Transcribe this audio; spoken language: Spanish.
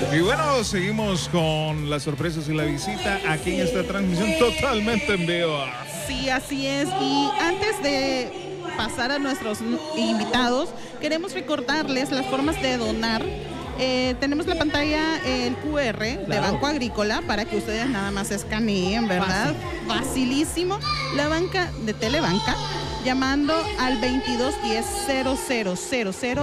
Y bueno, seguimos con las sorpresas y la visita aquí en esta transmisión totalmente en vivo. Sí, así es. Y antes de pasar a nuestros invitados, queremos recordarles las formas de donar. Tenemos la pantalla, el QR de Banco Agrícola, para que ustedes nada más escaneen, ¿verdad? Facilísimo. La banca de Telebanca, llamando al 2210 0000